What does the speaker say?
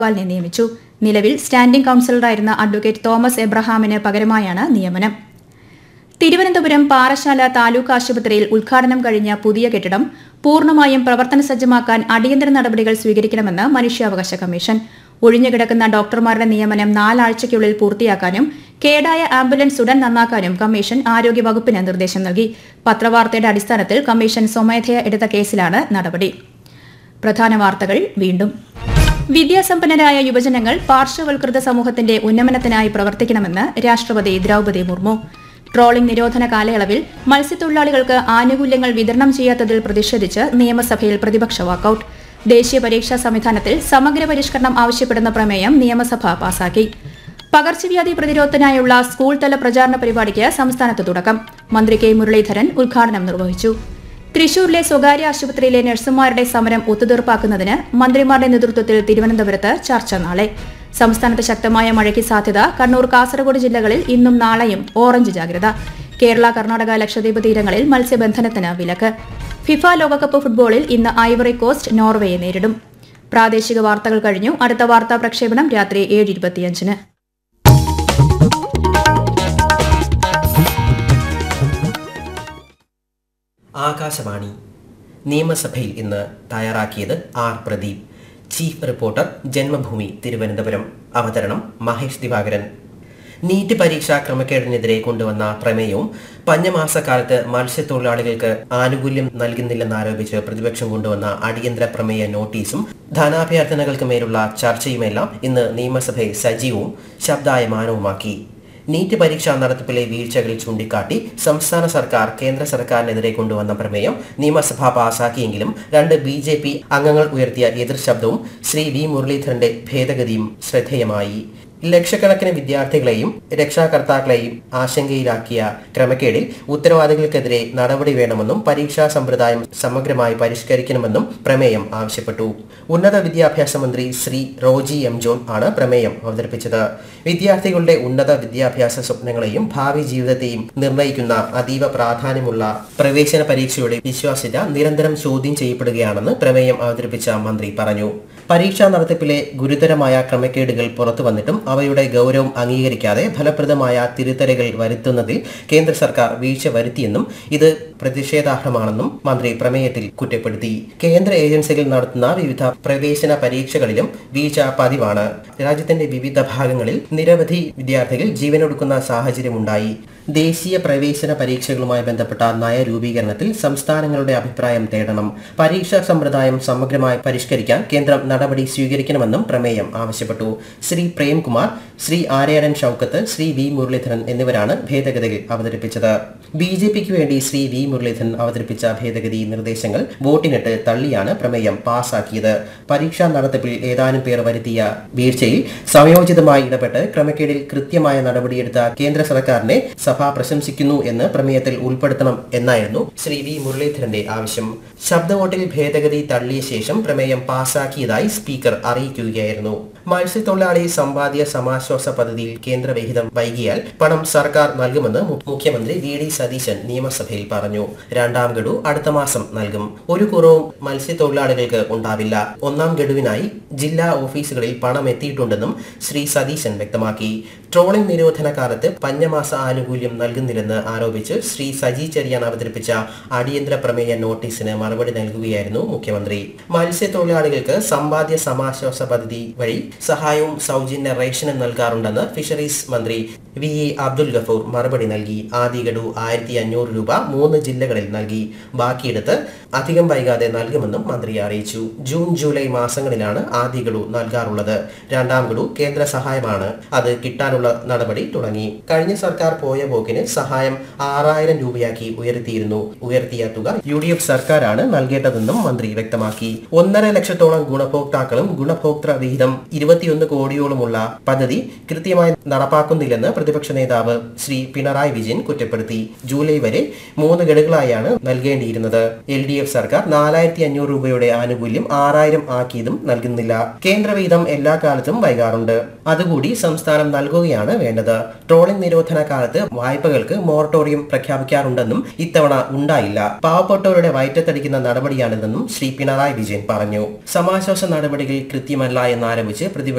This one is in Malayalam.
നെ നിയമിച്ചു. നിലവിൽ സ്റ്റാൻഡിംഗ് കൌൺസിലറായിരുന്ന അഡ്വക്കേറ്റ് തോമസ് എബ്രഹാമിന് പകരമായാണ് നിയമനം. തിരുവനന്തപുരം പാറശാല താലൂക്ക് ആശുപത്രിയിൽ ഉദ്ഘാടനം കഴിഞ്ഞ പുതിയ കെട്ടിടം പൂർണ്ണമായും പ്രവർത്തനസജ്ജമാക്കാൻ അടിയന്തര നടപടികൾ സ്വീകരിക്കണമെന്ന് മനുഷ്യാവകാശ കമ്മീഷൻ. ഒഴിഞ്ഞുകിടക്കുന്ന ഡോക്ടർമാരുടെ നിയമനം 4 ആഴ്ചയ്ക്കുള്ളിൽ പൂർത്തിയാക്കാനും കേടായ ആംബുലൻസ് ഉടൻ നന്നാക്കാനും കമ്മീഷൻ ആരോഗ്യവകുപ്പിന് നിർദ്ദേശം നൽകി. പത്രവാർത്തയുടെ അടിസ്ഥാനത്തിൽ കമ്മീഷൻ സ്വമേധയാ എടുത്ത കേസിലാണ് നടപടി. പ്രധാന വാർത്തകൾ വീണ്ടും. വിദ്യാസമ്പന്നരായ യുവജനങ്ങൾ പാർശ്വവൽകൃത സമൂഹത്തിന്റെ ഉന്നമനത്തിനായി പ്രവർത്തിക്കണമെന്ന് രാഷ്ട്രപതി ദ്രൌപദി മുർമു. ട്രോളിംഗ് നിരോധന കാലയളവിൽ മത്സ്യത്തൊഴിലാളികൾക്ക് ആനുകൂല്യങ്ങൾ വിതരണം ചെയ്യാത്തതിൽ പ്രതിഷേധിച്ച് നിയമസഭയിൽ പ്രതിപക്ഷ വാക്കൌട്ട്. ദേശീയ പരീക്ഷാ സംവിധാനത്തിൽ സമഗ്ര പരിഷ്കരണം ആവശ്യപ്പെടുന്ന പ്രമേയം നിയമസഭ പാസാക്കി. പകർച്ചവ്യാധി പ്രതിരോധത്തിനായുള്ള സ്കൂൾ തല പ്രചാരണ പരിപാടിക്ക് സംസ്ഥാനത്ത് തുടക്കം. മന്ത്രി കെ മുരളീധരൻ ഉദ്ഘാടനം നിർവഹിച്ചു. തൃശൂരിലെ സ്വകാര്യ ആശുപത്രിയിലെ നഴ്സുമാരുടെ സമരം ഒത്തുതീർപ്പാക്കുന്നതിന് മന്ത്രിമാരുടെ നേതൃത്വത്തിൽ തിരുവനന്തപുരത്ത് ചർച്ച നാളെ. സംസ്ഥാനത്ത് ശക്തമായ മഴയ്ക്ക് സാധ്യത. കണ്ണൂർ, കാസർഗോഡ് ജില്ലകളിൽ ഇന്നും നാളെയും ഓറഞ്ച് ജാഗ്രത. കേരള, കർണാടക, ലക്ഷദ്വീപ് തീരങ്ങളിൽ മത്സ്യബന്ധനത്തിന് വിലക്ക്. ഫിഫ ലോകകപ്പ് ഫുട്ബോളിൽ ഇന്ന് ഐവറി കോസ്റ്റ് നോർവേയെ നേരിടും. പ്രാദേശിക വാർത്തകൾ കഴിഞ്ഞു. അടുത്ത വാർത്താ പ്രക്ഷേപണം രാത്രി 7:25. ആകാശവാണി. നിയമസഭയിൽ ഇന്ന് തയ്യാറാക്കിയത് R Pradeep. Chief reporter, Janmabhumi, Thiruvananthapuram. അവതരണം മഹേഷ് ദിവാകരൻ. നീറ്റ് പരീക്ഷാ ക്രമക്കേടിനെതിരെ കൊണ്ടുവന്ന പ്രമേയവും പഞ്ഞമാസക്കാലത്ത് മത്സ്യത്തൊഴിലാളികൾക്ക് ആനുകൂല്യം നൽകുന്നില്ലെന്നാരോപിച്ച് പ്രതിപക്ഷം കൊണ്ടുവന്ന അടിയന്തര പ്രമേയ നോട്ടീസും ധനാഭ്യർത്ഥനകൾക്ക് മേലുള്ള ചർച്ചയുമെല്ലാം ഇന്ന് നിയമസഭയെ സജീവവും ശബ്ദായമാനവുമാക്കി. നീറ്റ് പരീക്ഷാ നടത്തിപ്പിലെ വീഴ്ചകൾ ചൂണ്ടിക്കാട്ടി സംസ്ഥാന സർക്കാർ കേന്ദ്ര സർക്കാരിനെതിരെ കൊണ്ടുവന്ന പ്രമേയം നിയമസഭ പാസാക്കിയെങ്കിലും 2 BJP അംഗങ്ങൾ ഉയർത്തിയ എതിർ ശബ്ദവും ശ്രീ വി മുരളീധരന്റെ ഭേദഗതിയും ശ്രദ്ധേയമായി. ലക്ഷക്കണക്കിന് വിദ്യാർത്ഥികളെയും രക്ഷാകർത്താക്കളെയും ആശങ്കയിലാക്കിയ ക്രമക്കേടിൽ ഉത്തരവാദികൾക്കെതിരെ നടപടി വേണമെന്നും പരീക്ഷാ സമ്പ്രദായം സമഗ്രമായി പരിഷ്കരിക്കണമെന്നും പ്രമേയം ആവശ്യപ്പെട്ടു. ഉന്നത വിദ്യാഭ്യാസ മന്ത്രി ശ്രീ റോജി എം ജോൺ ആണ് പ്രമേയം അവതരിപ്പിച്ചത്. വിദ്യാർത്ഥികളുടെ ഉന്നത വിദ്യാഭ്യാസ സ്വപ്നങ്ങളെയും ഭാവി ജീവിതത്തെയും നിർണ്ണയിക്കുന്ന അതീവ പ്രാധാന്യമുള്ള പ്രവേശന പരീക്ഷയുടെ വിശ്വാസ്യത നിരന്തരം ചോദ്യം ചെയ്യപ്പെടുകയാണെന്ന് പ്രമേയം അവതരിപ്പിച്ച മന്ത്രി പറഞ്ഞു. പരീക്ഷാ നടത്തിപ്പിലെ ഗുരുതരമായ ക്രമക്കേടുകൾ പുറത്തു വന്നിട്ടും അവയുടെ ഗൗരവം അംഗീകരിക്കാതെ ഫലപ്രദമായ തിരുത്തലുകൾ വരുത്തുന്നതിൽ കേന്ദ്ര സർക്കാർ വീഴ്ച വരുത്തിയെന്നും ഇത് പ്രതിഷേധാർഹമാണെന്നും മന്ത്രി പ്രമേയത്തിൽ കുറ്റപ്പെടുത്തി. കേന്ദ്ര ഏജൻസികൾ നടത്തുന്ന വിവിധ പ്രവേശന പരീക്ഷകളിലും വീഴ്ച പതിവാണ്. രാജ്യത്തിന്റെ വിവിധ ഭാഗങ്ങളിൽ നിരവധി വിദ്യാർത്ഥികൾ ജീവനൊടുക്കുന്ന സാഹചര്യമുണ്ടായി. ദേശീയ പ്രവേശന പരീക്ഷകളുമായി ബന്ധപ്പെട്ട നയരൂപീകരണത്തിൽ സംസ്ഥാനങ്ങളുടെ അഭിപ്രായം തേടണം. പരീക്ഷാ സമ്പ്രദായം സമഗ്രമായി പരിഷ്കരിക്കാൻ കേന്ദ്രം നടപടി സ്വീകരിക്കണമെന്നും പ്രമേയം ആവശ്യപ്പെട്ടു. ശ്രീ പ്രേംകുമാർ, ശ്രീ ആര്യാടൻ ഷൌക്കത്ത്, ശ്രീ വി മുരളീധരൻ എന്നിവരാണ് ഭേദഗതികൾ അവതരിപ്പിച്ചത്. BJPക്ക് വേണ്ടി ശ്രീ വി മുരളീധരൻ അവതരിപ്പിച്ച ഭേദഗതി നിർദ്ദേശങ്ങൾ വോട്ടിനിട്ട് തള്ളിയാണ് പ്രമേയം പാസാക്കിയത്. പരീക്ഷാ നടത്തിപ്പിൽ ഏതാനും പേർ വരുത്തിയ വീഴ്ചയിൽ സമയോചിതമായി ഇടപെട്ട് ക്രമക്കേടിൽ കൃത്യമായ നടപടിയെടുത്ത കേന്ദ്ര സർക്കാരിനെ സഭ പ്രശംസിക്കുന്നു എന്ന് പ്രമേയത്തിൽ ഉൾപ്പെടുത്തണം എന്നായിരുന്നു ശ്രീ വി മുരളീധരന്റെ ആവശ്യം. ശബ്ദവോട്ടിൽ ഭേദഗതി തള്ളിയ ശേഷം പ്രമേയം പാസാക്കിയതായി സ്പീക്കർ അറിയിക്കുകയായിരുന്നു. മത്സ്യത്തൊഴിലാളി സമ്പാദ്യ സമാശ്വാസ പദ്ധതിയിൽ കേന്ദ്രവിഹിതം വൈകിയാൽ പണം സർക്കാർ നൽകുമെന്ന് മുഖ്യമന്ത്രി VD സതീശൻ നിയമസഭയിൽ പറഞ്ഞു. 2ാം ഗഡു അടുത്ത മാസം നൽകും. ഒരു കുറവും മത്സ്യത്തൊഴിലാളികൾക്ക് ഉണ്ടാവില്ല. 1ാം ഗഡുവിനായി ജില്ലാ ഓഫീസുകളിൽ പണം എത്തിയിട്ടുണ്ടെന്നും ശ്രീ സതീശൻ വ്യക്തമാക്കി. ട്രോളിംഗ് നിരോധന കാലത്ത് പഞ്ഞമാസ ആനുകൂല്യം നൽകുന്നില്ലെന്ന് ആരോപിച്ച് ശ്രീ സജി ചെറിയാൻ അവതരിപ്പിച്ച അടിയന്തര പ്രമേയ നോട്ടീസിന് മറുപടി നൽകുകയായിരുന്നു മുഖ്യമന്ത്രി. മത്സ്യത്തൊഴിലാളികൾക്ക് സമ്പാദ്യ സമാശ്വാസ പദ്ധതി വഴി സഹായവും സൗജന്യ റേഷനും നൽകാറുണ്ടെന്ന് ഫിഷറീസ് മന്ത്രി VE അബ്ദുൽ ഗഫൂർ മറുപടി നൽകി. ആദ്യ ഗഡു 1500 രൂപ 3 ജില്ലകളിൽ നൽകി. ബാക്കിയെടുത്ത് അധികം വൈകാതെ നൽകുമെന്നും മന്ത്രി അറിയിച്ചു. ജൂൺ ജൂലൈ മാസങ്ങളിലാണ് ആദ്യ ഗഡു നൽകാറുള്ളത്. 2ാം ഗഡു കേന്ദ്ര സഹായമാണ്. അത് കിട്ടാനുള്ള നടപടി തുടങ്ങി. കഴിഞ്ഞ സർക്കാർ പോയ പോക്കിന് സഹായം 6000 രൂപയാക്കി ഉയർത്തിയിരുന്നു. ഉയർത്തിയ തുക UDF സർക്കാരാണ് നൽകേണ്ടതെന്നും മന്ത്രി വ്യക്തമാക്കി. 1.5 ലക്ഷത്തോളം ഗുണഭോക്താക്കളും ഗുണഭോക്തൃ വിഹിതം 21 കോടിയോളമുള്ള പദ്ധതി കൃത്യമായി നടപ്പാക്കുന്നില്ലെന്ന് പ്രതിപക്ഷ നേതാവ് ശ്രീ പിണറായി വിജയൻ കുറ്റപ്പെടുത്തി. ജൂലൈ വരെ 3 ഗഡുകളായാണ് നൽകേണ്ടിയിരുന്നത്. LDF സർക്കാർ 4500 രൂപയുടെ ആനുകൂല്യം 6000 ആക്കിയതും നൽകുന്നില്ല. കേന്ദ്രവിഹിതം എല്ലാ കാലത്തും വൈകാറുണ്ട്. അതുകൂടി സംസ്ഥാനം നൽകുകയാണ് വേണ്ടത്. ട്രോളിംഗ് നിരോധന കാലത്ത് വായ്പകൾക്ക് മൊറട്ടോറിയം പ്രഖ്യാപിക്കാറുണ്ടെന്നും ഇത്തവണ ഉണ്ടായില്ല. പാവപ്പെട്ടവരുടെ വയറ്റത്തടിക്കുന്ന നടപടിയാണിതെന്നും ശ്രീ പിണറായി വിജയൻ പറഞ്ഞു. സമാശ്വാസ നടപടികൾ കൃത്യമല്ല എന്നാരോപിച്ച്